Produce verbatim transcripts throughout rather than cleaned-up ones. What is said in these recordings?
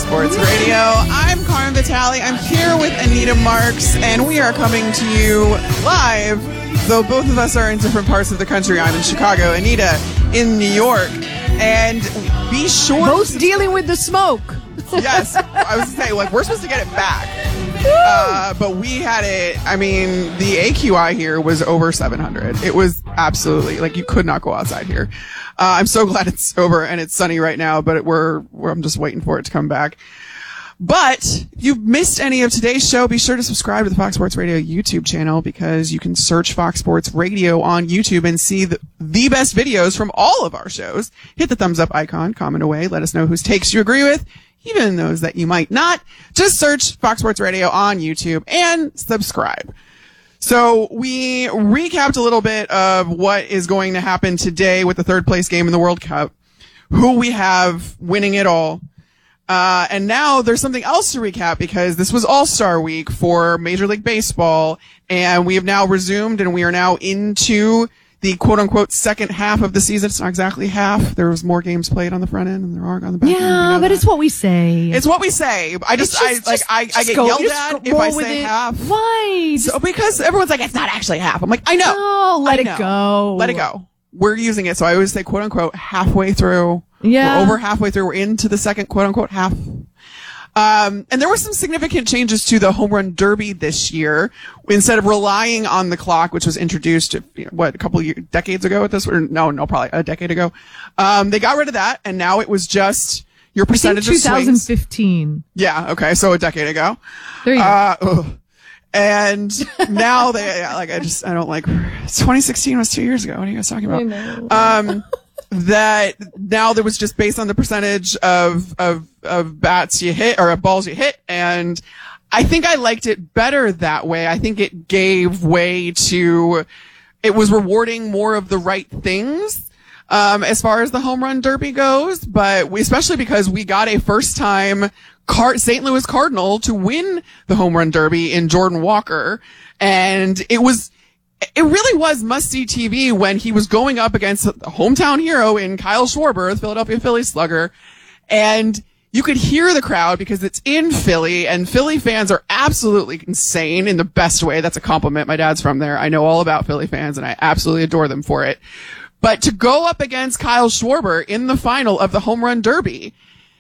Sports Radio. I'm Carmen Vitale. I'm here with Anita Marks, and we are coming to you live, though both of us are in different parts of the country. I'm in Chicago, Anita in New York. And be sure... Both to... dealing with the smoke. Yes. I was going to say, like, we're supposed to get it back. Uh, but we had it, I mean, the A Q I here was over seven hundred. It was absolutely, like, you could not go outside here. Uh, I'm so glad it's over and it's sunny right now, but it, we're, we're, I'm just waiting for it to come back. But if you've missed any of today's show, be sure to subscribe to the Fox Sports Radio YouTube channel, because you can search Fox Sports Radio on YouTube and see the, the best videos from all of our shows. Hit the thumbs up icon, comment away, let us know whose takes you agree with, even those that you might not. Just search Fox Sports Radio on YouTube and subscribe. So we recapped a little bit of what is going to happen today with the third place game in the World Cup, who we have winning it all. Uh, and now there's something else to recap, because this was All-Star Week for Major League Baseball, and we have now resumed, and we are now into the quote-unquote second half of the season. It's not exactly half. There was more games played on the front end than there are on the back end. Yeah, but that. it's what we say. It's what we say. I just, just I like, just, I, I get go, yelled at if I say it. half. Why? So, because everyone's like, it's not actually half. I'm like, I know. Oh, let I it know. go. Let it go. We're using it, so I always say quote-unquote halfway through. Yeah. We're over halfway through. We're into the second quote-unquote half. Um, and there were some significant changes to the home run derby this year. Instead of relying on the clock, which was introduced, you know, what, a couple of years, decades ago at this, or no, no, probably a decade ago. Um, they got rid of that, and now it was just your percentage I think of swings. twenty fifteen. Yeah, okay, so a decade ago. There you uh, go. Ugh. And now they, like, I just, I don't like, twenty sixteen was two years ago. What are you guys talking about? I know. Um, that now there was just based on the percentage of, of, of bats you hit, or of balls you hit. And I think I liked it better that way. I think it gave way to, it was rewarding more of the right things, um, as far as the home run derby goes. But we, especially because we got a first time Car- Saint Louis Cardinal to win the home run derby in Jordan Walker. And it was, it really was must-see T V when he was going up against a hometown hero in Kyle Schwarber, the Philadelphia Phillies slugger. And you could hear the crowd because it's in Philly, and Philly fans are absolutely insane in the best way. That's a compliment. My dad's from there. I know all about Philly fans, and I absolutely adore them for it. But to go up against Kyle Schwarber in the final of the home run derby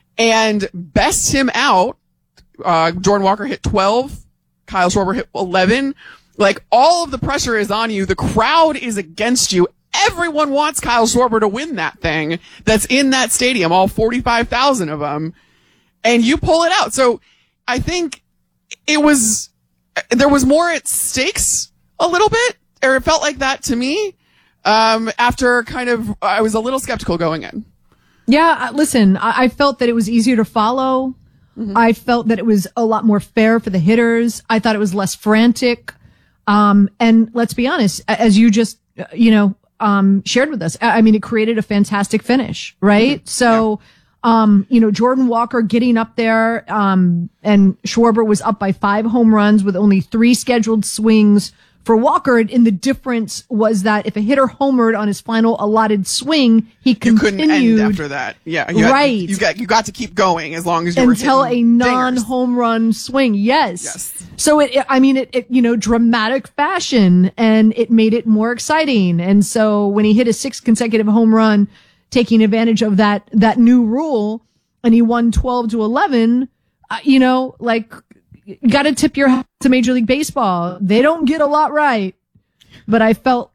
and best him out, uh, Jordan Walker hit twelve, Kyle Schwarber hit eleven. Like, all of the pressure is on you. The crowd is against you. Everyone wants Kyle Schwarber to win that thing that's in that stadium, all forty-five thousand of them, and you pull it out. So I think it was, there was more at stakes a little bit, or it felt like that to me, um, after kind of, I was a little skeptical going in. Yeah, listen, I, I felt that it was easier to follow. Mm-hmm. I felt that it was a lot more fair for the hitters. I thought it was less frantic. Um, and let's be honest, as you just, you know, um, shared with us, I mean, it created a fantastic finish, right? Mm-hmm. So, yeah. um, you know, Jordan Walker getting up there, um, and Schwarber was up by five home runs with only three scheduled swings for Walker. And the difference was that if a hitter homered on his final allotted swing, he continued. You couldn't end after that. Yeah. You right. Had, you got, you got to keep going as long as you until were a non-home dingers. run swing. Yes. Yes. So it, it I mean, it, it, you know, dramatic fashion, and it made it more exciting. And so when he hit a sixth consecutive home run, taking advantage of that, that new rule, and he won twelve to eleven, uh, you know, like, you got to tip your hat to Major League Baseball. They don't get a lot right, but I felt,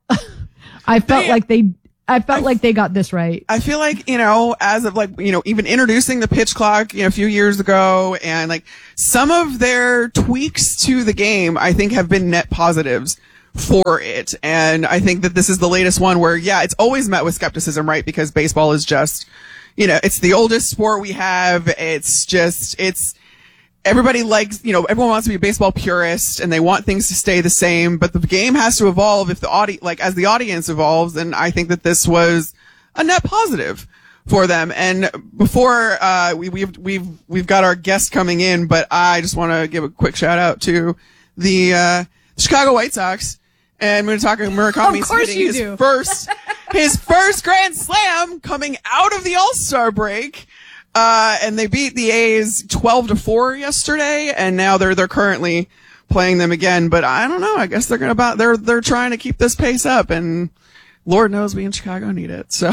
I felt they, like they, I felt I, like they got this right. I feel like, you know, as of like, you know, even introducing the pitch clock, you know, a few years ago, and like some of their tweaks to the game, I think have been net positives for it. And I think that this is the latest one where, yeah, it's always met with skepticism, right? Because baseball is just, you know, it's the oldest sport we have. It's just, it's, everybody likes, you know, everyone wants to be a baseball purist and they want things to stay the same, but the game has to evolve if the audi, like as the audience evolves. And I think that this was a net positive for them. And before, uh, we, we've, we've, we've got our guest coming in, but I just want to give a quick shout out to the, uh, Chicago White Sox. And we're talking Murakami's hitting his do. first, his first grand slam coming out of the All-Star break. Uh, and they beat the A's twelve to four yesterday, and now they're they're currently playing them again. But I don't know. I guess they're gonna about they're they're trying to keep this pace up, and Lord knows we in Chicago need it. So.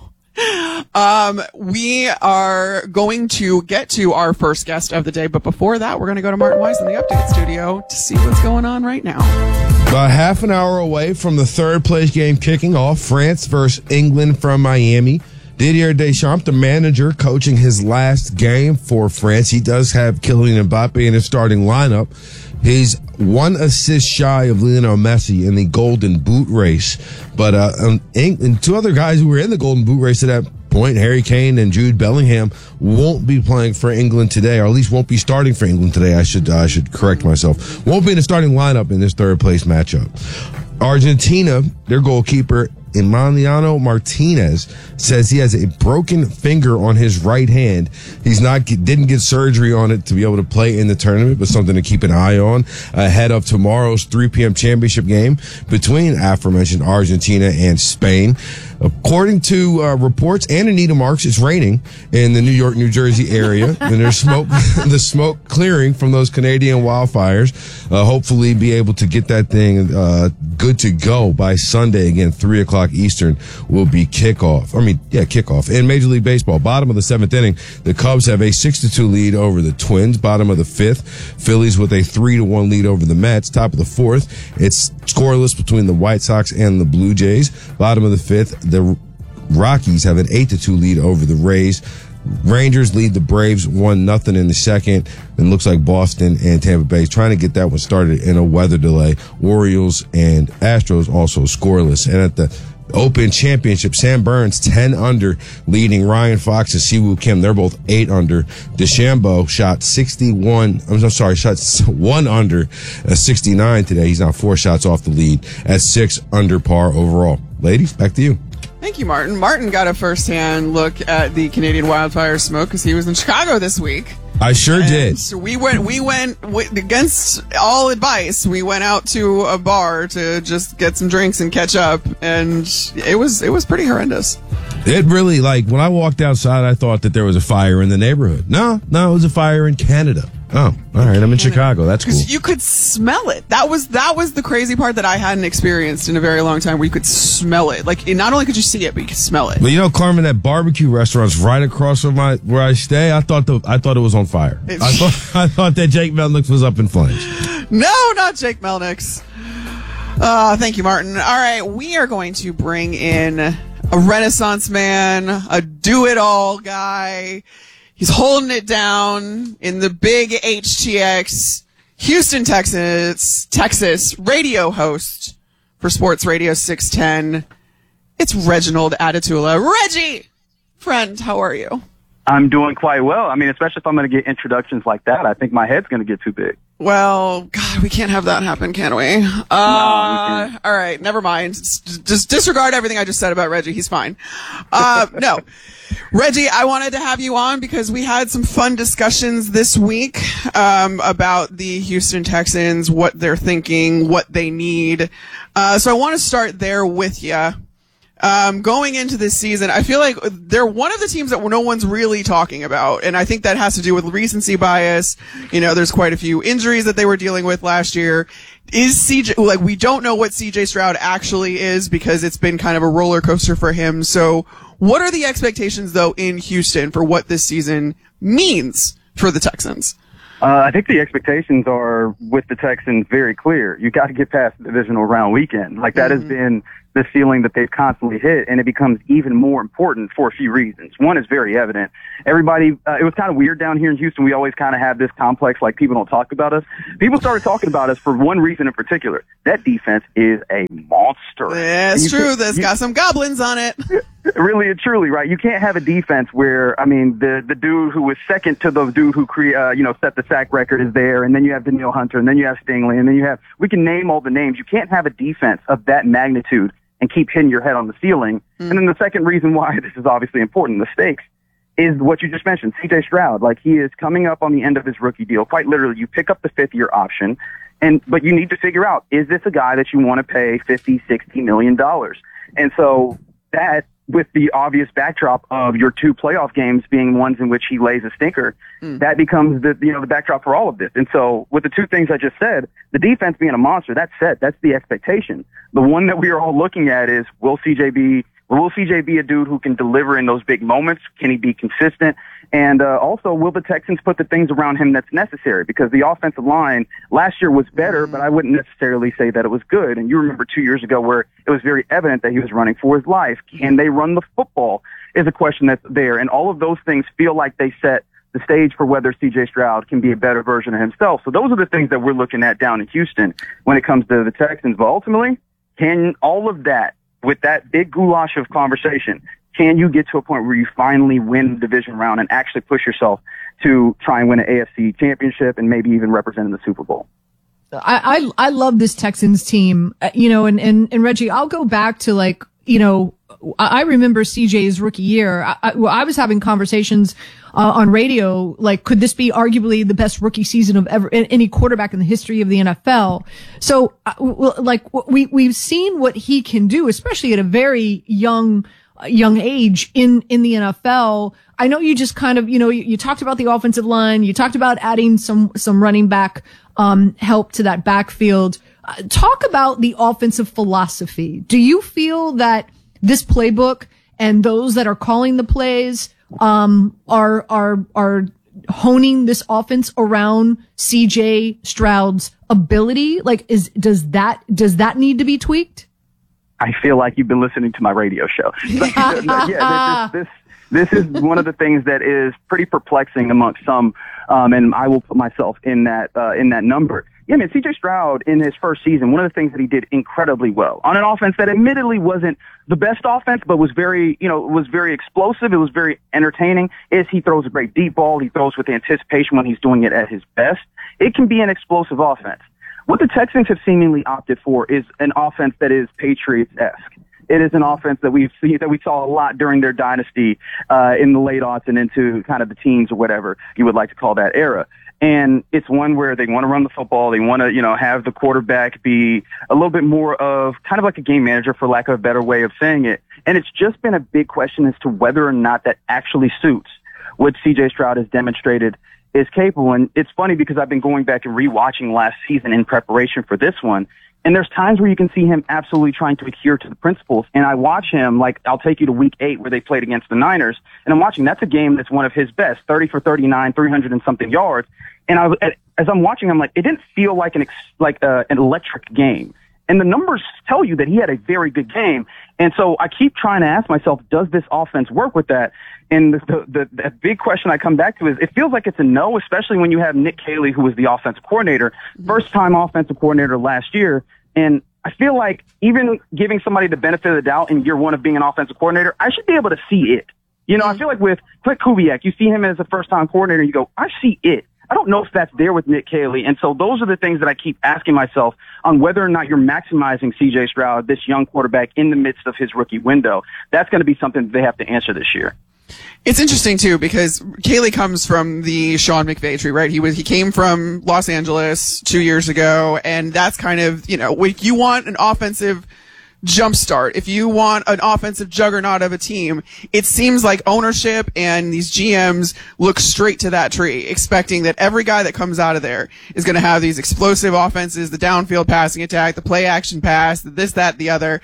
Um, we are going to get to our first guest of the day, but before that, we're going to go to Martin Weiss in the update studio to see what's going on right now. About half an hour away from the third place game kicking off, France versus England from Miami. Didier Deschamps, the manager, coaching his last game for France. He does have Kylian Mbappe in his starting lineup. He's one assist shy of Lionel Messi in the Golden Boot race. But uh, um, England, two other guys who were in the Golden Boot race at that point, Harry Kane and Jude Bellingham, won't be playing for England today, or at least won't be starting for England today. I should uh, I should correct myself. Won't be in the starting lineup in this third place matchup. Argentina, their goalkeeper, Emiliano Martinez, says he has a broken finger on his right hand. He's not didn't get surgery on it to be able to play in the tournament, but something to keep an eye on ahead of tomorrow's three p.m. championship game between aforementioned Argentina and Spain. According to uh, reports and Anita Marks, it's raining in the New York, New Jersey area, and there's smoke, the smoke clearing from those Canadian wildfires. Uh, hopefully be able to get that thing uh, good to go by Sunday. Again, three o'clock Eastern will be kickoff. I mean, yeah, kickoff. In Major League Baseball, bottom of the seventh inning, the Cubs have a six to two lead over the Twins. Bottom of the fifth, Phillies with a three to one lead over the Mets. Top of the fourth, it's scoreless between the White Sox and the Blue Jays. Bottom of the fifth, the Rockies have an eight to two lead over the Rays. Rangers lead the Braves one nothing in the second. And looks like Boston and Tampa Bay is trying to get that one started in a weather delay. Orioles and Astros also scoreless. And at the Open Championship, Sam Burns ten under, leading Ryan Fox and Siwoo Kim. They're both eight under. DeChambeau shot sixty-one. I'm sorry, shot one under, uh, sixty-nine today. He's now four shots off the lead at six under par overall. Ladies, back to you. Thank you, Martin. Martin got a first-hand look at the Canadian wildfire smoke because he was in Chicago this week. I sure and did. So we went, we went w- against all advice. We went out to a bar to just get some drinks and catch up, and it was it was pretty horrendous. It really, like, when I walked outside, I thought that there was a fire in the neighborhood. No, no, it was a fire in Canada. Oh, all right. I'm in Chicago. That's cool. You could smell it. That was that was the crazy part that I hadn't experienced in a very long time, where you could smell it. Like, not only could you see it, but you could smell it. Well, you know, Carmen, that barbecue restaurant's right across from my where I stay. I thought the I thought it was on fire. I thought I thought that Jake Melnick was up in flames. No, not Jake Melnick's. Uh, thank you, Martin. All right, we are going to bring in a Renaissance man, a do-it-all guy. He's holding it down in the big H T X, Houston, Texas, Texas radio host for Sports Radio six ten. It's Reginald Atatula. Reggie, friend, how are you? I'm doing quite well. I mean, especially if I'm going to get introductions like that, I think my head's going to get too big. Well, God, we can't have that happen, can we? Uh, no, we can't. All right, never mind. Just, just disregard everything I just said about Reggie. He's fine. Uh, no. Reggie, I wanted to have you on because we had some fun discussions this week um, about the Houston Texans, what they're thinking, what they need. Uh, so I want to start there with you. Um, going into this season, I feel like they're one of the teams that no one's really talking about, and I think that has to do with recency bias. You know, there's quite a few injuries that they were dealing with last year. Is C J, like, we don't know what C J Stroud actually is because it's been kind of a roller coaster for him. So what are the expectations, though, in Houston for what this season means for the Texans? Uh, I think the expectations are, with the Texans, very clear. You got to get past the divisional round weekend. Like, that mm-hmm. has been the ceiling that they've constantly hit, and it becomes even more important for a few reasons. One is very evident. Everybody, uh, it was kind of weird down here in Houston. We always kind of have this complex, like, people don't talk about us. People started talking about us for one reason in particular. That defense is a monster. Yeah, it's true. That's got some goblins on it. Really and truly, right? You can't have a defense where, I mean, the the dude who was second to the dude who cre- uh, you know set the sack record is there, and then you have Danielle Hunter, and then you have Stingley, and then you have, we can name all the names. You can't have a defense of that magnitude and keep hitting your head on the ceiling. Mm. And then the second reason why this is obviously important, the stakes, is what you just mentioned, C J Stroud. Like, he is coming up on the end of his rookie deal. Quite literally, you pick up the fifth year option, and but you need to figure out, is this a guy that you want to pay fifty, sixty million dollars? And so that with the obvious backdrop of your two playoff games being ones in which he lays a stinker, mm. that becomes the, you know, the backdrop for all of this. And so with the two things I just said, the defense being a monster, that's set. That's the expectation. The one that we are all looking at is, will C J be, will C J be a dude who can deliver in those big moments? Can he be consistent? And uh, also, will the Texans put the things around him that's necessary? Because the offensive line last year was better, but I wouldn't necessarily say that it was good. And you remember two years ago where it was very evident that he was running for his life. Can they run the football is a question that's there. And all of those things feel like they set the stage for whether C J Stroud can be a better version of himself. So those are the things that we're looking at down in Houston when it comes to the Texans. But ultimately, can all of that, with that big goulash of conversation, can you get to a point where you finally win the division round and actually push yourself to try and win an A F C championship and maybe even represent in the Super Bowl? I, I, I love this Texans team, uh, you know, and, and, and Reggie, I'll go back to like, you know, I remember C J's rookie year. I, I, well, I was having conversations uh, on radio, like, could this be arguably the best rookie season of ever any quarterback in the history of the N F L? So, uh, like, we we've seen what he can do, especially at a very young young age in in the N F L. I know you just kind of, you know, you, you talked about the offensive line, you talked about adding some some running back um help to that backfield. Uh, talk about the offensive philosophy. Do you feel that this playbook and those that are calling the plays um are are are honing this offense around C J Stroud's ability? Like, is does that does that need to be tweaked? I feel like you've been listening to my radio show. yeah, this, this, this is one of the things that is pretty perplexing amongst some, um, and I will put myself in that uh, in that number. Yeah, man, C J Stroud in his first season, one of the things that he did incredibly well on an offense that admittedly wasn't the best offense, but was very, you know, was very explosive. It was very entertaining. Is he throws a great deep ball. He throws with anticipation when he's doing it at his best. It can be an explosive offense. What the Texans have seemingly opted for is an offense that is Patriots-esque. It is an offense that we've seen, that we saw a lot during their dynasty, uh, in the late aughts and into kind of the teens or whatever you would like to call that era. And it's one where they want to run the football. They want to, you know, have the quarterback be a little bit more of kind of like a game manager, for lack of a better way of saying it. And it's just been a big question as to whether or not that actually suits what C J Stroud has demonstrated is capable. And it's funny because I've been going back and rewatching last season in preparation for this one. And there's times where you can see him absolutely trying to adhere to the principles. And I watch him, like, I'll take you to week eight where they played against the Niners. And I'm watching, that's a game that's one of his best, thirty for thirty-nine, three hundred and something yards. And I, as I'm watching, I'm like, it didn't feel like an, ex, like uh, an electric game. And the numbers tell you that he had a very good game. And so I keep trying to ask myself, does this offense work with that? And the, the, the big question I come back to is, it feels like it's a no, especially when you have Nick Caley, who was the offensive coordinator, first time offensive coordinator last year. And I feel like even giving somebody the benefit of the doubt in year one of being an offensive coordinator, I should be able to see it. You know, I feel like with Clint Kubiak, you see him as a first time coordinator, you go, I see it. I don't know if that's there with Nick Caley. And so those are the things that I keep asking myself on whether or not you're maximizing C J Stroud, this young quarterback, in the midst of his rookie window. That's going to be something that they have to answer this year. It's interesting too, because Caley comes from the Sean McVay tree, right? He was, he came from Los Angeles two years ago, and that's kind of, you know, if you want an offensive jumpstart, if you want an offensive juggernaut of a team, it seems like ownership and these G Ms look straight to that tree, expecting that every guy that comes out of there is going to have these explosive offenses, the downfield passing attack, the play action pass, the this, that, the other.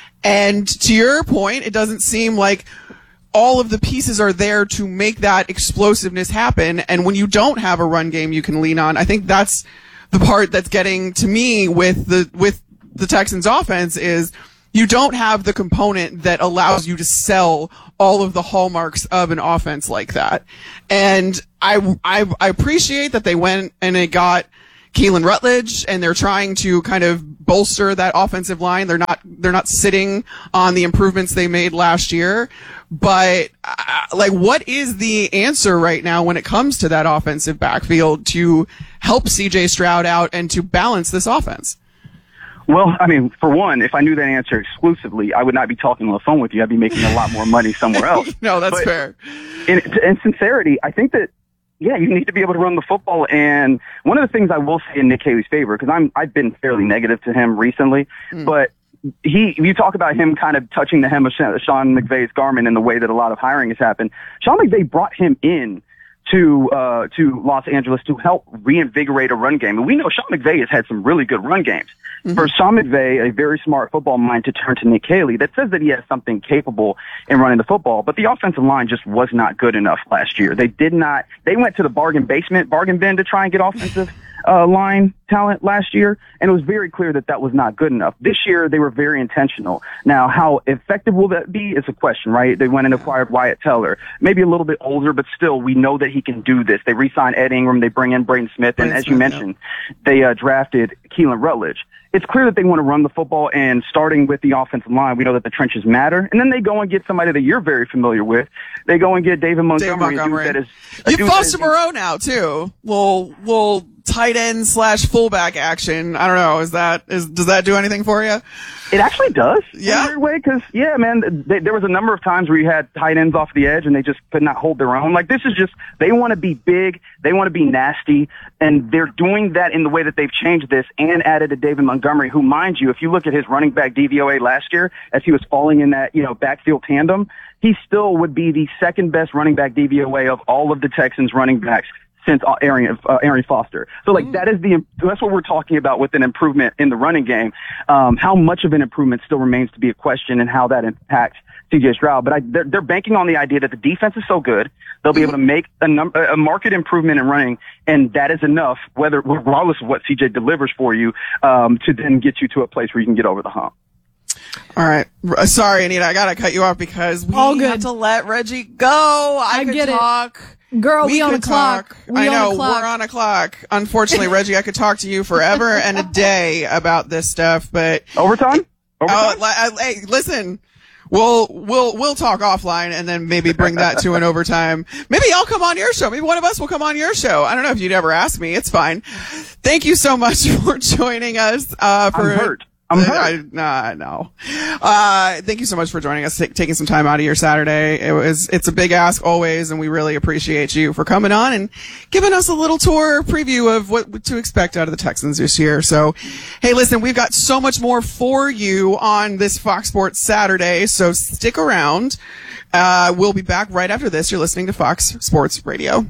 And to your point, it doesn't seem like all of the pieces are there to make that explosiveness happen. And when you don't have a run game you can lean on, I think that's the part that's getting to me with the, with the Texans offense is you don't have the component that allows you to sell all of the hallmarks of an offense like that. And I, I, I appreciate that they went and they got Keelan Rutledge, and they're trying to kind of bolster that offensive line. They're not, they're not sitting on the improvements they made last year. But, uh, like, what is the answer right now when it comes to that offensive backfield to help C J Stroud out and to balance this offense? Well, I mean, for one, if I knew that answer exclusively, I would not be talking on the phone with you. I'd be making a lot more money somewhere else. No, that's but fair. In, in sincerity, I think that, yeah, you need to be able to run the football. And one of the things I will say in Nick Caley's favor, because I'm, I've been fairly negative to him recently, mm. but he, you talk about him kind of touching the hem of Sean McVay's garment in the way that a lot of hiring has happened. Sean McVay brought him in to uh to Los Angeles to help reinvigorate a run game. And we know Sean McVay has had some really good run games. Mm-hmm. For Sean McVay, a very smart football mind, to turn to Nick Haley, that says that he has something capable in running the football, but the offensive line just was not good enough last year. They did not, they went to the bargain basement, bargain bin to try and get offensive uh line talent last year, and it was very clear that that was not good enough. This year, they were very intentional. Now, how effective will that be is a question, right? They went and acquired Wyatt Teller, maybe a little bit older, but still, we know that he can do this. They re-signed Ed Ingram, they bring in Braden Smith, and Braden as Smith, you mentioned, yeah. they uh, drafted Keelan Rutledge. It's clear that they want to run the football, and starting with the offensive line, we know that the trenches matter. And then they go and get somebody that you're very familiar with. They go and get David Montgomery. David Montgomery. A dude that is, you Foster Moreau now too. Well, well, tight end slash fullback action. I don't know. Is that is does that do anything for you? It actually does. Yeah. In a weird way, because yeah, man, they, there was a number of times where you had tight ends off the edge and they just could not hold their own. Like this is just they want to be big, they want to be nasty, and they're doing that in the way that they've changed this and added a David Montgomery, who, mind you, if you look at his running back D V O A last year as he was falling in that you know backfield tandem, he still would be the second best running back D V O A of all of the Texans running backs since Arian, uh, Arian Foster. So like that is the, that's what we're talking about with an improvement in the running game. Um, how much of an improvement still remains to be a question, and how that impacts C J Stroud. But I, they're, they're banking on the idea that the defense is so good, they'll be able to make a number, a market improvement in running, and that is enough, whether, regardless of what C J delivers for you, um, to then get you to a place where you can get over the hump. All right. Sorry, Anita, I gotta cut you off because we All good. have to let Reggie go. I, I could get it. talk. Girl, we, we on could a clock. talk. We I know, on a clock. we're on a clock. Unfortunately, Reggie, I could talk to you forever and a day about this stuff, but Overtime? Overtime? Uh, li- hey, listen. We'll we'll we'll talk offline and then maybe bring that to an overtime. Maybe I'll come on your show. Maybe one of us will come on your show. I don't know if you'd ever ask me. It's fine. Thank you so much for joining us. Uh, for I'm hurt. I'm hurt. I, nah, no. Uh, thank you so much for joining us, t- taking some time out of your Saturday. It was, it's a big ask always, and we really appreciate you for coming on and giving us a little tour preview of what to expect out of the Texans this year. So, hey, listen, we've got so much more for you on this Fox Sports Saturday, so stick around. Uh, we'll be back right after this. You're listening to Fox Sports Radio.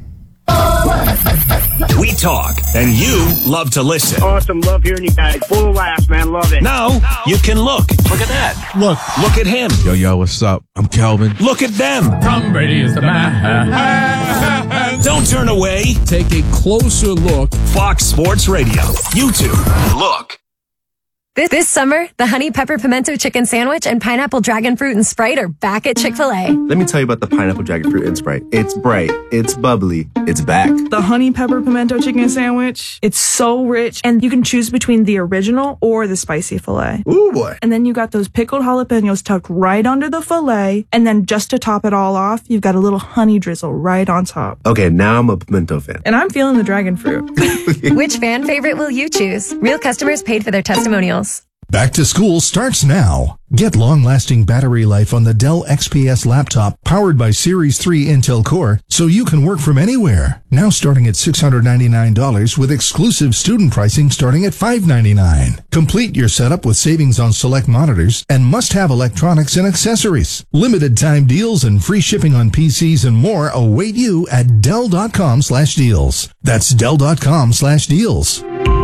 We talk, and you love to listen. Awesome. Love hearing you guys. Full of laughs, man. Love it. Now, you can look. Look at that. Look. Look at him. Yo, yo, what's up? I'm Kelvin. Look at them. Tom Brady is the man. Don't turn away. Take a closer look. Fox Sports Radio. YouTube. Look. This, this summer, the Honey Pepper Pimento Chicken Sandwich and Pineapple Dragon Fruit and Sprite are back at Chick-fil-A. Let me tell you about the Pineapple Dragon Fruit and Sprite. It's bright, it's bubbly, it's back. The Honey Pepper Pimento Chicken Sandwich, it's so rich, and you can choose between the original or the spicy filet. Ooh, boy. And then you got those pickled jalapenos tucked right under the filet, and then just to top it all off, you've got a little honey drizzle right on top. Okay, now I'm a pimento fan. And I'm feeling the dragon fruit. Which fan favorite will you choose? Real customers paid for their testimonials. Back to school starts now. Get long-lasting battery life on the Dell X P S laptop powered by Series three Intel Core so you can work from anywhere. Now starting at six hundred ninety-nine dollars with exclusive student pricing starting at five hundred ninety-nine dollars. Complete your setup with savings on select monitors and must-have electronics and accessories. Limited time deals and free shipping on P Cs and more await you at Dell.com slash deals. That's Dell.com slash deals.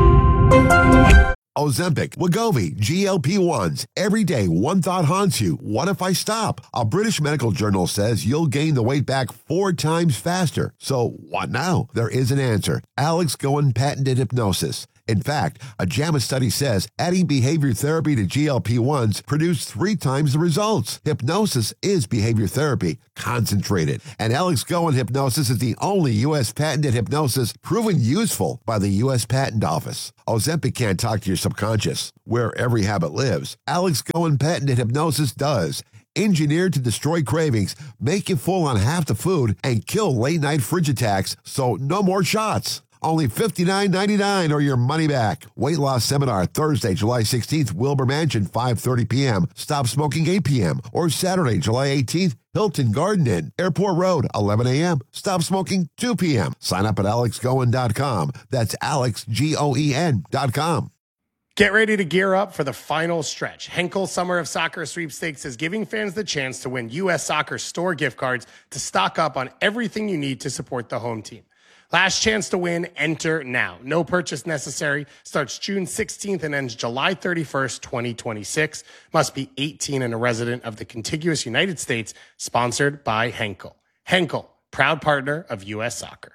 Ozempic, Wegovy, G L P ones. Every day, one thought haunts you. What if I stop? A British medical journal says you'll gain the weight back four times faster. So what now? There is an answer. Alex Goen patented hypnosis. In fact, a JAMA study says adding behavior therapy to G L P ones produced three times the results. Hypnosis is behavior therapy, concentrated. And Alex Goen Hypnosis is the only U S patented hypnosis proven useful by the U S Patent Office. Ozempic can't talk to your subconscious, where every habit lives. Alex Goen patented hypnosis does. Engineered to destroy cravings, make you full on half the food, and kill late-night fridge attacks, so no more shots. Only fifty-nine ninety-nine or your money back. Weight loss seminar Thursday, July sixteenth, Wilbur Mansion, five thirty p.m. Stop smoking, eight p.m. Or Saturday, July eighteenth, Hilton Garden Inn, Airport Road, eleven a.m. Stop smoking, two p.m. Sign up at alex goen dot com. That's alex, G O E N dot com. Get ready to gear up for the final stretch. Henkel Summer of Soccer Sweepstakes is giving fans the chance to win U S Soccer store gift cards to stock up on everything you need to support the home team. Last chance to win, enter now. No purchase necessary. Starts June sixteenth and ends July thirty-first, twenty twenty-six. Must be eighteen and a resident of the contiguous United States. Sponsored by Henkel. Henkel, proud partner of U S Soccer.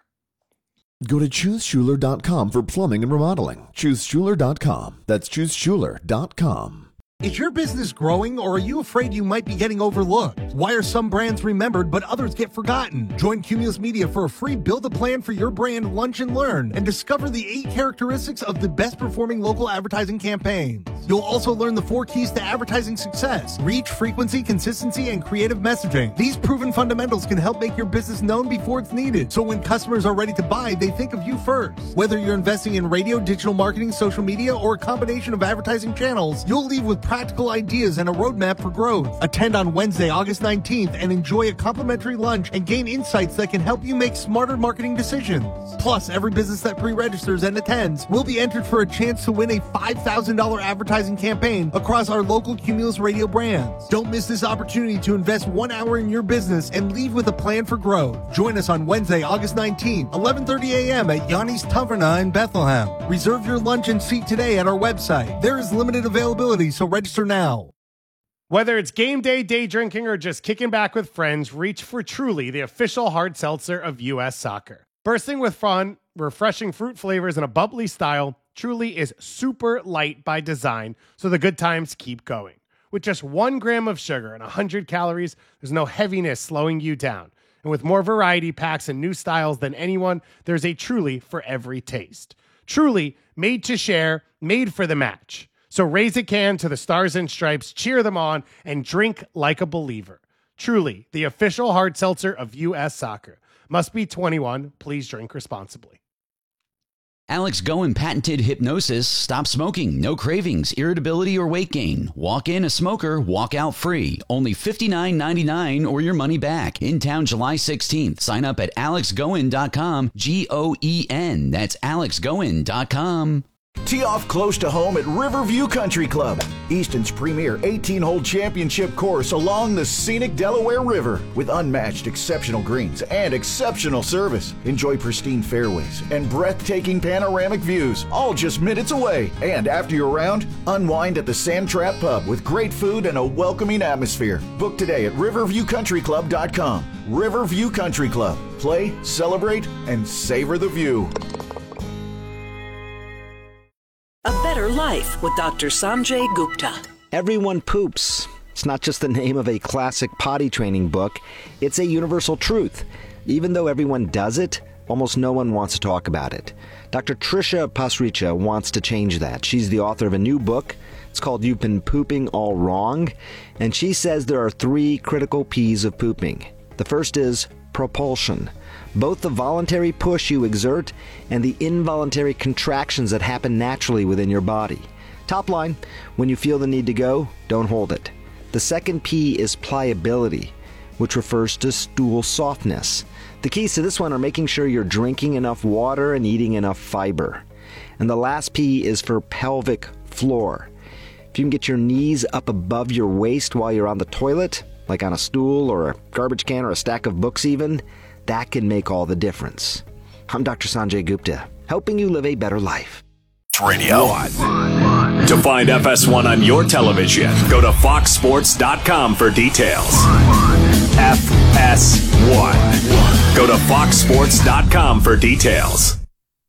Go to choose schuler dot com for plumbing and remodeling. choose schuler dot com. That's choose schuler dot com. Is your business growing, or are you afraid you might be getting overlooked? Why are some brands remembered but others get forgotten? Join Cumulus Media for a free Build a Plan for Your Brand Lunch and Learn and discover the eight characteristics of the best performing local advertising campaigns. You'll also learn the four keys to advertising success: reach, frequency, consistency, and creative messaging. These proven fundamentals can help make your business known before it's needed, so when customers are ready to buy, they think of you first. Whether you're investing in radio, digital marketing, social media, or a combination of advertising channels, you'll leave with practical ideas and a roadmap for growth. Attend on Wednesday, August nineteenth, and enjoy a complimentary lunch and gain insights that can help you make smarter marketing decisions. Plus, every business that pre-registers and attends will be entered for a chance to win a five thousand dollars advertising campaign across our local Cumulus Radio brands. Don't miss this opportunity to invest one hour in your business and leave with a plan for growth. Join us on Wednesday, August nineteenth, eleven thirty a.m. at Yanni's Taverna in Bethlehem. Reserve your lunch and seat today at our website. There is limited availability, so register now. Whether it's game day, day drinking, or just kicking back with friends, reach for Truly, the official hard seltzer of U S Soccer. Bursting with fun, refreshing fruit flavors, and a bubbly style, Truly is super light by design, so the good times keep going. With just one gram of sugar and one hundred calories, there's no heaviness slowing you down. And with more variety packs and new styles than anyone, there's a Truly for every taste. Truly, made to share, made for the match. So raise a can to the Stars and Stripes, cheer them on, and drink like a believer. Truly, the official hard seltzer of U S Soccer. Must be twenty-one. Please drink responsibly. Alex Goen patented hypnosis. Stop smoking. No cravings, irritability, or weight gain. Walk in a smoker, walk out free. Only fifty-nine ninety-nine or your money back. In town July sixteenth. Sign up at alex goen dot com. G O E N. That's alex goen dot com. Tee off close to home at Riverview Country Club, Easton's premier eighteen-hole championship course along the scenic Delaware River with unmatched exceptional greens and exceptional service. Enjoy pristine fairways and breathtaking panoramic views, all just minutes away. And after your round, unwind at the Sand Trap Pub with great food and a welcoming atmosphere. Book today at riverview country club dot com. Riverview Country Club. Play, celebrate, and savor the view. A Better Life with Doctor Sanjay Gupta. Everyone poops. It's not just the name of a classic potty training book. It's a universal truth. Even though everyone does it, almost no one wants to talk about it. Doctor Trisha Pasricha wants to change that. She's the author of a new book. It's called You've Been Pooping All Wrong. And she says there are three critical P's of pooping. The first is propulsion. Both the voluntary push you exert and the involuntary contractions that happen naturally within your body. Top line, when you feel the need to go, don't hold it. The second P is pliability, which refers to stool softness. The keys to this one are making sure you're drinking enough water and eating enough fiber. And the last P is for pelvic floor. If you can get your knees up above your waist while you're on the toilet, like on a stool or a garbage can or a stack of books even, that can make all the difference. I'm Doctor Sanjay Gupta, helping you live a better life. Radio. To find F S one on your television, go to fox sports dot com for details. F S one. Go to fox sports dot com for details.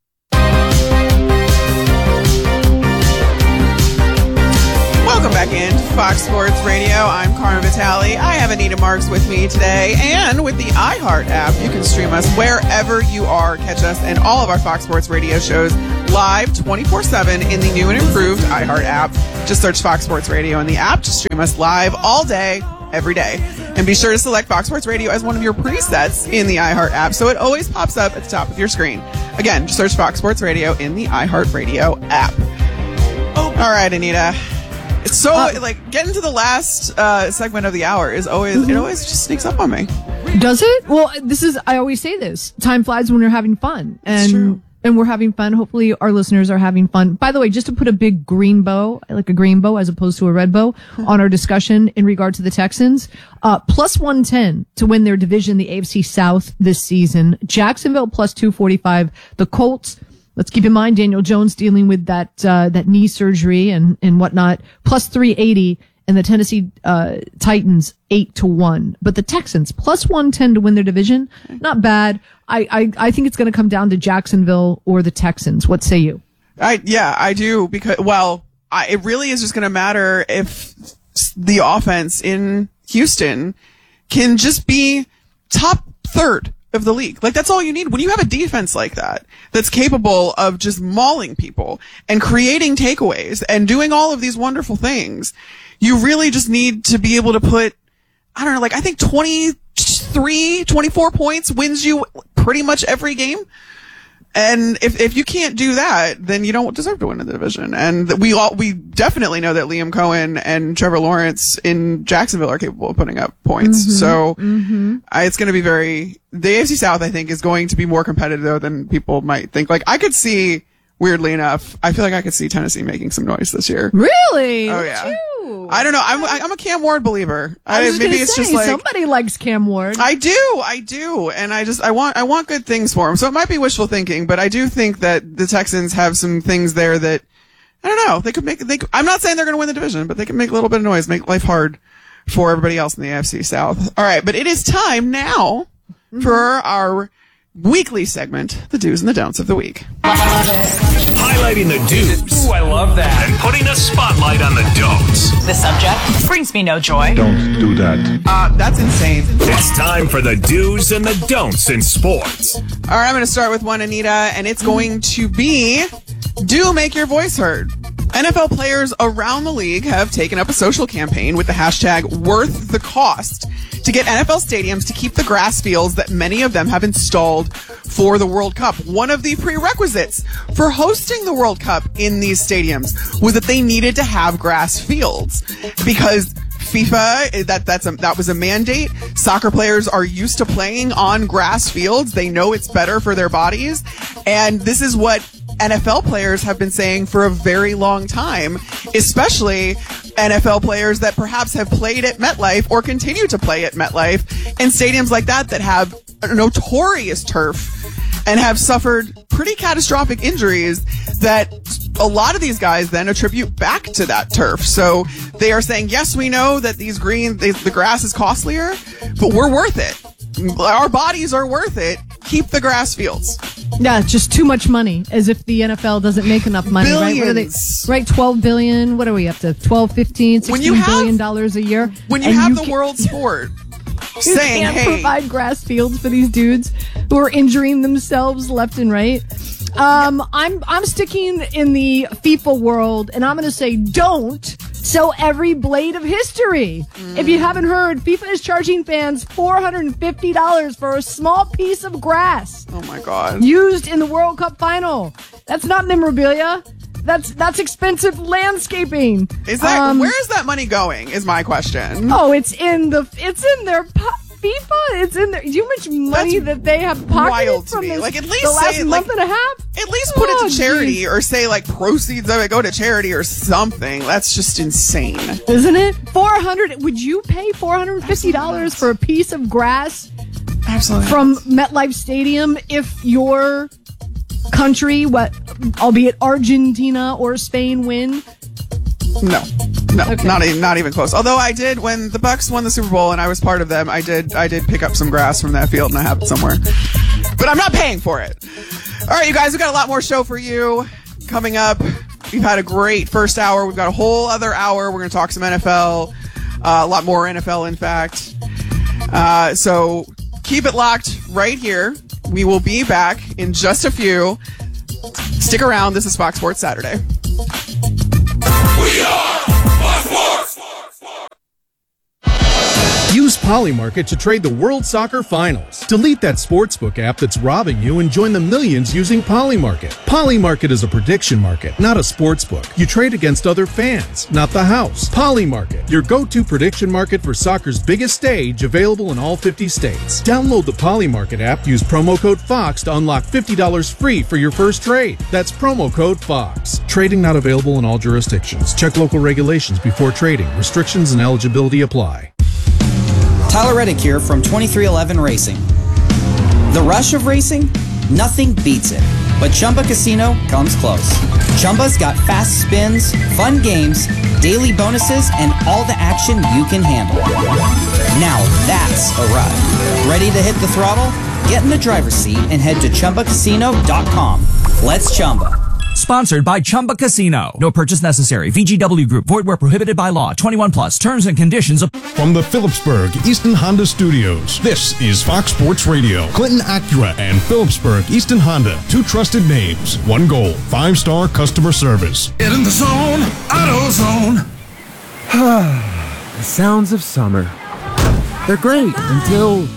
Welcome back in to Fox Sports Radio. I'm Carmen Vitale. I have Anita Marks with me today. And with the iHeart app, you can stream us wherever you are. Catch us and all of our Fox Sports Radio shows live twenty-four seven in the new and improved iHeart app. Just search Fox Sports Radio in the app to stream us live all day, every day. And be sure to select Fox Sports Radio as one of your presets in the iHeart app so it always pops up at the top of your screen. Again, just search Fox Sports Radio in the iHeart Radio app. All right, Anita. It's so, uh, like, getting to the last uh, segment of the hour is always, mm-hmm. it always just sneaks up on me. Does it? Well, this is, I always say this. Time flies when you're having fun. And and we're having fun. Hopefully our listeners are having fun. By the way, just to put a big green bow, like a green bow as opposed to a red bow, on our discussion in regard to the Texans, uh, plus one ten to win their division, the A F C South this season. Jacksonville plus two forty-five. The Colts, let's keep in mind Daniel Jones dealing with that, uh, that knee surgery and, and whatnot, plus three eighty. And the Tennessee uh, Titans eight to one, but the Texans plus one ten to win their division. Not bad. I I, I think it's going to come down to Jacksonville or the Texans. What say you? I yeah, I do because well, I, it really is just going to matter if the offense in Houston can just be top third of the league. Like that's all you need when you have a defense like that that's capable of just mauling people and creating takeaways and doing all of these wonderful things. You really just need to be able to put, I don't know, like I think twenty-three, twenty-four points wins you pretty much every game. And if, if you can't do that, then you don't deserve to win the division. And we all, we definitely know that Liam Cohen and Trevor Lawrence in Jacksonville are capable of putting up points. Mm-hmm, so mm-hmm. I, it's going to be very, the A F C South I think is going to be more competitive though than people might think. Like I could see, weirdly enough, I feel like I could see Tennessee making some noise this year. Really? Oh yeah. I don't know. I'm I'm a Cam Ward believer. I was I, maybe it's say, just like somebody likes Cam Ward. I do, I do, and I just I want I want good things for him. So it might be wishful thinking, but I do think that the Texans have some things there that I don't know. They could make. They. Could, I'm not saying they're going to win the division, but they can make a little bit of noise, make life hard for everybody else in the A F C South. All right, but it is time now mm-hmm. for our weekly segment, the do's and the don'ts of the week. Highlighting the do's. Ooh, I love that. And putting a spotlight on the don'ts. The subject brings me no joy. Don't do that. Uh, that's insane. It's time for the do's and the don'ts in sports. All right, I'm going to start with one, Anita, and it's going to be do make your voice heard. N F L players around the league have taken up a social campaign with the hashtag worth the cost to get N F L stadiums to keep the grass fields that many of them have installed for the World Cup. One of the prerequisites for hosting the World Cup in these stadiums was that they needed to have grass fields because FIFA, that that's a, that was a mandate. Soccer players are used to playing on grass fields. They know it's better for their bodies. And this is what N F L players have been saying for a very long time, especially N F L players that perhaps have played at MetLife or continue to play at MetLife in stadiums like that that have a notorious turf and have suffered pretty catastrophic injuries that a lot of these guys then attribute back to that turf. So they are saying, yes, we know that these green, they, the grass is costlier, but we're worth it. Our bodies are worth it. Keep the grass fields. Yeah, it's just too much money, as if the N F L doesn't make enough money, Billions. right? What are they, right, twelve billion, what are we up to? twelve, fifteen, when you sixteen have, billion dollars a year. When you and have you the can, world sport you saying, can't hey, provide grass fields for these dudes who are injuring themselves left and right. Um, I'm, I'm sticking in the FIFA world, and I'm going to say don't sell every blade of history. Mm. If you haven't heard, FIFA is charging fans four hundred fifty dollars for a small piece of grass. Oh my God. Used in the World Cup final. That's not memorabilia. That's that's expensive landscaping. Is that um, where is that money going? Is my question. Oh, it's in the it's in their po- FIFA. It's in there. Do you know how much money That's that they have pocketed wild to from me. this, Like at least the last say month like, and a half? At least put Oh, it to charity geez. or say like proceeds of it go to charity or something. That's just insane. Isn't it? four hundred Would you pay four hundred fifty dollars for a piece of grass Absolutely. from MetLife Stadium if your country, what, albeit Argentina or Spain, win? No, no, Okay. not even, not even close. Although I did, when the Bucks won the Super Bowl and I was part of them, I did, I did pick up some grass from that field and I have it somewhere. But I'm not paying for it. All right, you guys, we've got a lot more show for you coming up. We've had a great first hour. We've got a whole other hour. We're going to talk some N F L, uh, a lot more N F L, in fact. Uh, so keep it locked right here. We will be back in just a few. Stick around. This is Fox Sports Saturday. We are Fox Sports. Use Polymarket to trade the World Soccer Finals. Delete that sportsbook app that's robbing you and join the millions using Polymarket. Polymarket is a prediction market, not a sportsbook. You trade against other fans, not the house. Polymarket, your go-to prediction market for soccer's biggest stage, available in all fifty states. Download the Polymarket app, use promo code FOX to unlock fifty dollars free for your first trade. That's promo code FOX. Trading not available in all jurisdictions. Check local regulations before trading. Restrictions and eligibility apply. Tyler Reddick here from twenty-three eleven Racing. The rush of racing? Nothing beats it. But Chumba Casino comes close. Chumba's got fast spins, fun games, daily bonuses, and all the action you can handle. Now that's a ride. Ready to hit the throttle? Get in the driver's seat and head to Chumba Casino dot com. Let's Chumba. Sponsored by Chumba Casino. No purchase necessary. V G W Group. Void where prohibited by law. twenty-one plus. Terms and conditions. From the Phillipsburg Easton Honda Studios, this is Fox Sports Radio. Clinton Acura and Phillipsburg Easton Honda. Two trusted names. One goal. Five-star customer service. Get in the zone. AutoZone. The sounds of summer. They're great until...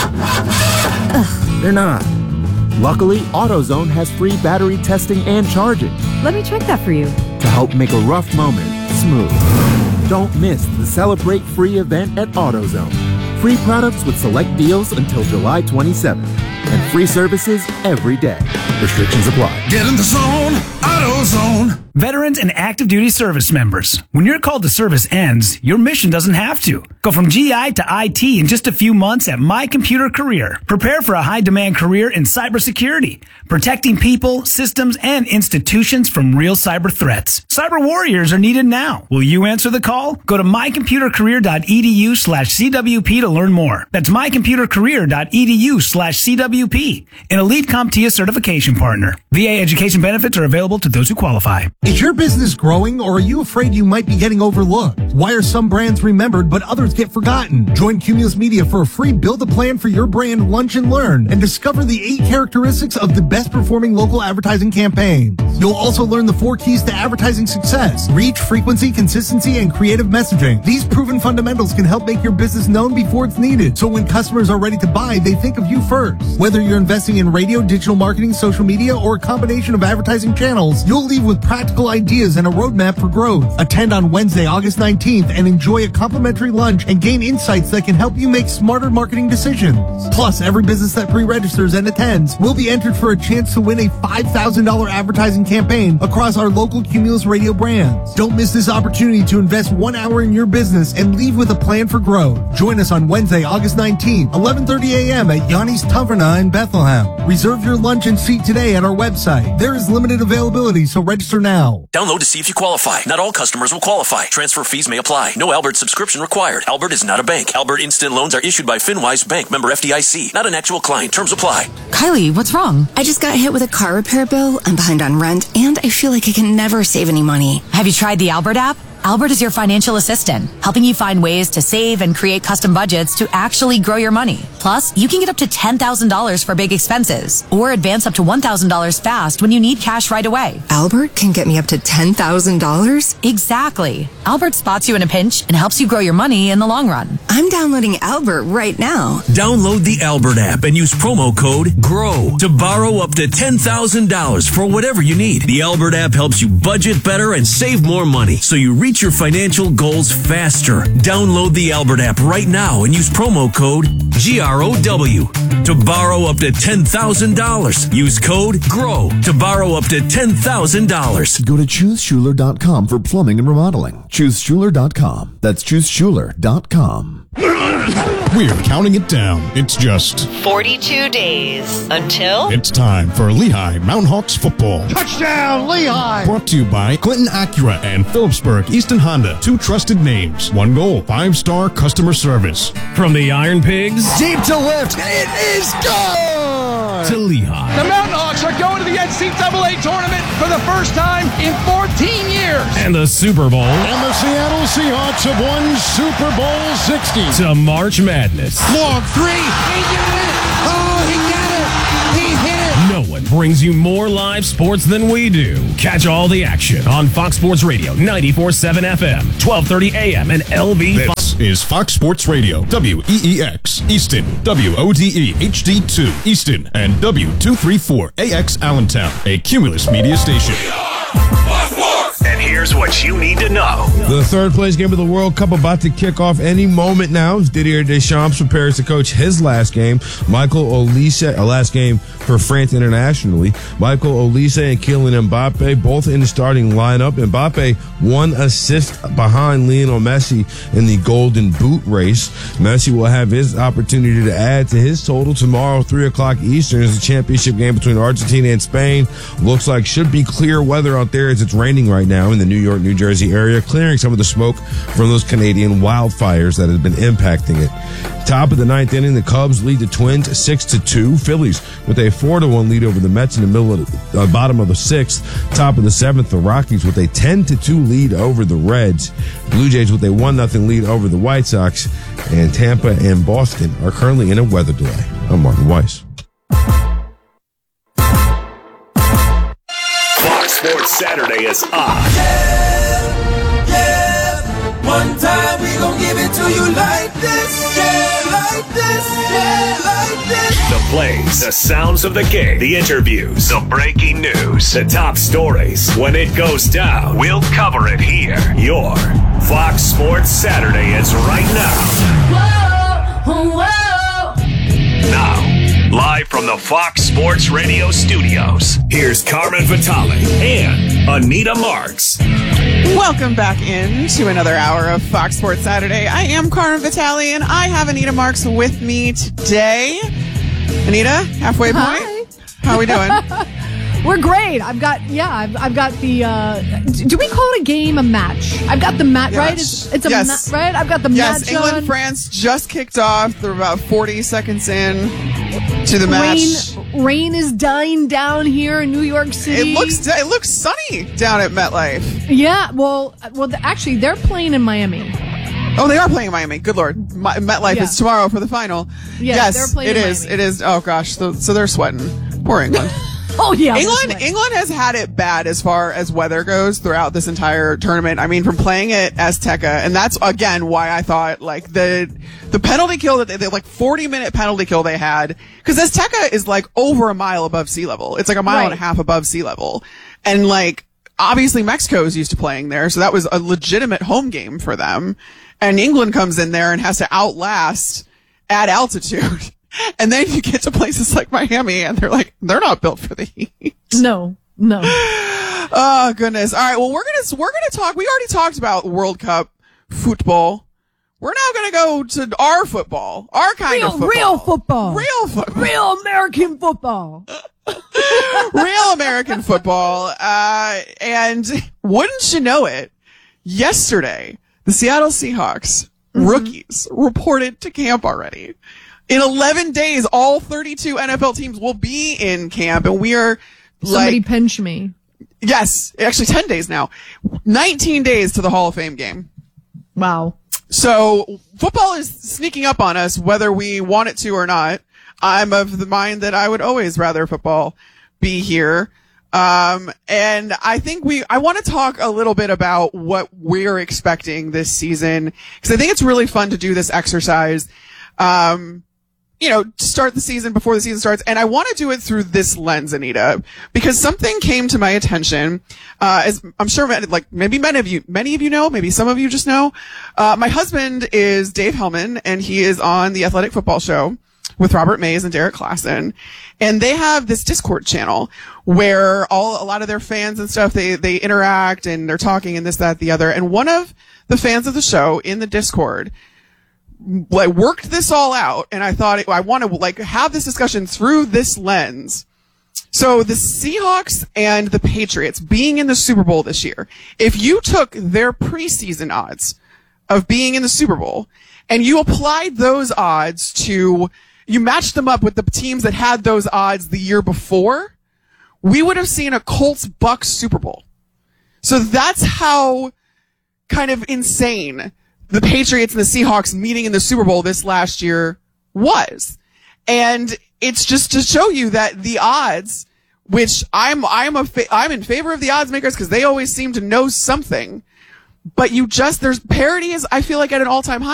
Ugh, they're not. Luckily, AutoZone has free battery testing and charging. Let me check that for you. To help make a rough moment smooth. Don't miss the Celebrate Free event at AutoZone. Free products with select deals until July twenty-seventh. And free services every day. Restrictions apply. Get in the zone. AutoZone. Veterans and active duty service members. When your call to service ends, your mission doesn't have to. Go from G I to I T in just a few months at My Computer Career. Prepare for a high-demand career in cybersecurity, protecting people, systems, and institutions from real cyber threats. Cyber warriors are needed now. Will you answer the call? Go to mycomputercareer.edu slash CWP to learn more. That's mycomputercareer.edu slash CWP, an Elite CompTIA certification partner. V A education benefits are available to those who qualify. Is your business growing, or are you afraid you might be getting overlooked? Why are some brands remembered but others get forgotten? Join Cumulus Media for a free Build a Plan for Your Brand Lunch and Learn and discover the eight characteristics of the best performing local advertising campaigns. You'll also learn the four keys to advertising success: reach, frequency, consistency, and creative messaging. These proven fundamentals can help make your business known before it's needed, so when customers are ready to buy, they think of you first. Whether you're investing in radio, digital marketing, social media, or a combination of advertising channels, you'll leave with practical ideas and a roadmap for growth. Attend on Wednesday, August nineteenth, and enjoy a complimentary lunch and gain insights that can help you make smarter marketing decisions. Plus, every business that pre-registers and attends will be entered for a chance to win a five thousand dollars advertising campaign across our local Cumulus Radio brands. Don't miss this opportunity to invest one hour in your business and leave with a plan for growth. Join us on Wednesday, August nineteenth, eleven thirty a.m. at Yanni's Taverna in Bethlehem. Reserve your lunch and seat today at our website. There is limited availability, so register now. Download to see if you qualify. Not all customers will qualify. Transfer fees may apply. No Albert subscription required. Albert is not a bank. Albert Instant Loans are issued by FinWise Bank, member F D I C. Not an actual client. Terms apply. Kylie, what's wrong? I just got hit with a car repair bill. I'm behind on rent, and I feel like I can never save any money. Have you tried the Albert app? Albert is your financial assistant, helping you find ways to save and create custom budgets to actually grow your money. Plus, you can get up to ten thousand dollars for big expenses, or advance up to one thousand dollars fast when you need cash right away. Albert can get me up to ten thousand dollars? Exactly. Albert spots you in a pinch and helps you grow your money in the long run. I'm downloading Albert right now. Download the Albert app and use promo code GROW to borrow up to ten thousand dollars for whatever you need. The Albert app helps you budget better and save more money, so you reach your financial goals faster. Download the Albert app right now and use promo code G R O W to borrow up to ten thousand dollars. Use code GROW to borrow up to ten thousand dollars. Go to choose schuler dot com for plumbing and remodeling. choose schuler dot com. That's choose schuler dot com. We're counting it down. It's just forty-two days until it's time for Lehigh Mountain Hawks football. Touchdown, Lehigh! Brought to you by Clinton Acura and Phillipsburg Easton Honda. Two trusted names. One goal. Five-star customer service. From the Iron Pigs deep to lift. It is good! To Lehigh. The Mountain Hawks are going to the N C double A tournament for the first time in fourteen years. And the Super Bowl. And the Seattle Seahawks have won Super Bowl sixty. To March Madness. Long three. He got it. Oh, he got it. He hit it. No one brings you more live sports than we do. Catch all the action on Fox Sports Radio, ninety-four point seven F M, twelve thirty A M, and L V. This This is Fox Sports Radio, W E E X, Easton, W O D E H D two, Easton, and W two thirty-four A X Allentown, a Cumulus Media station. And here's what you need to know. The third place game of the World Cup about to kick off any moment now as Didier Deschamps prepares to coach his last game. Michael Olise, a last game for France internationally. Michael Olise and Kylian Mbappe both in the starting lineup. Mbappe one assist behind Lionel Messi in the Golden Boot race. Messi will have his opportunity to add to his total tomorrow, three o'clock Eastern, as the championship game between Argentina and Spain. Looks like should be clear weather out there as it's raining right now in the New York, New Jersey area, clearing some of the smoke from those Canadian wildfires that have been impacting it. Top of the ninth inning, the Cubs lead the Twins six to two. Phillies with a four to one lead over the Mets in the middle of the uh, bottom of the sixth. Top of the seventh, the Rockies with a ten to two lead over the Reds. Blue Jays with a one nothing lead over the White Sox. And Tampa and Boston are currently in a weather delay. I'm Martin Weiss. Fox Sports Saturday is on. Yeah, yeah. One time we gon' give it to you like this. Yeah, like this. Yeah, like this. The plays, the sounds of the game, the interviews, the breaking news, the top stories. When it goes down, we'll cover it here. Your Fox Sports Saturday is right now. Whoa, whoa. Now, live from the Fox Sports Radio studios, here's Carmen Vitale and Anita Marks. Welcome back in to another hour of Fox Sports Saturday. I am Carmen Vitale, and I have Anita Marks with me today. Anita, halfway point. Hi. How are we doing? We're great. I've got, yeah, I've, I've got the, uh, do we call it a game, a match? I've got the match, Yes. right? It's, it's a Yes. ma- right? I've got the Yes, match England, on. France just kicked off. They're about forty seconds in to the match. Rain, rain is dying down here in New York City. It looks it looks sunny down at MetLife. Yeah, well, well, the, actually, they're playing in Miami. Oh, they are playing in Miami. Good Lord. My, MetLife Yeah. is tomorrow for the final. Yeah, yes, they're playing it in is. Miami. It is. Oh, gosh. So, so they're sweating. Poor England. Oh, yeah. England England has had it bad as far as weather goes throughout this entire tournament. I mean, from playing at Azteca, and that's again why I thought like the the penalty kill that they, the like forty minute penalty kill they had, because Azteca is like over a mile above sea level. It's like a mile Right. and a half above sea level, and like obviously Mexico is used to playing there, so that was a legitimate home game for them. And England comes in there and has to outlast at altitude. And then you get to places like Miami and they're like, they're not built for the heat. No, no. Oh goodness. All right. Well, we're going to, we're going to talk. We already talked about World Cup football. We're now going to go to our football, our kind Real, of football. real football. Real football. Real American football. Real American football. Uh, and wouldn't you know it, yesterday, the Seattle Seahawks Mm-hmm. rookies reported to camp already. In eleven days, all thirty-two N F L teams will be in camp, and we are Somebody like, pinch me. yes, actually ten days now. nineteen days to the Hall of Fame game. Wow. So football is sneaking up on us, whether we want it to or not. I'm of the mind that I would always rather football be here. Um, and I think we, I want to talk a little bit about what we're expecting this season, because I think it's really fun to do this exercise. Um, you know, to start the season before the season starts. And I want to do it through this lens, Anita, because something came to my attention. Uh, as I'm sure, like maybe many of you, many of you know, maybe some of you just know. Uh, my husband is Dave Hellman, and he is on the Athletic Football Show with Robert Mays and Derek Klassen. And they have this Discord channel where all, a lot of their fans and stuff, they, they interact and they're talking and this, that, the other. And one of the fans of the show in the Discord, like, worked this all out. And I thought, it, I want to like have this discussion through this lens. So the Seahawks and the Patriots being in the Super Bowl this year, if you took their preseason odds of being in the Super Bowl and you applied those odds to, you matched them up with the teams that had those odds the year before, we would have seen a Colts-Bucks Super Bowl. So that's how kind of insane the Patriots and the Seahawks meeting in the Super Bowl this last year was. And it's just to show you that the odds, which I'm, I'm a, fa- I'm in favor of the odds makers because they always seem to know something, but you just, there's parity is, I feel like at an all-time high.